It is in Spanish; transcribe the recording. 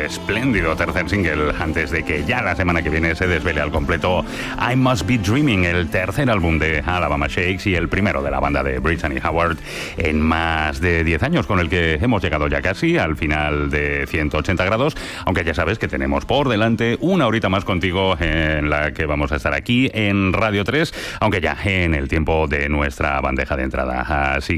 espléndido tercer single antes de que ya la semana que viene se desvele al completo I Must Be Dreaming, el tercer álbum de Alabama Shakes y el primero de la banda de Brittany Howard en más de 10 años, con el que hemos llegado ya casi al final de 180 grados, aunque ya sabes que tenemos por delante una horita más contigo en la que vamos a estar aquí en Radio 3, aunque ya en el tiempo de nuestra bandeja de entrada. Así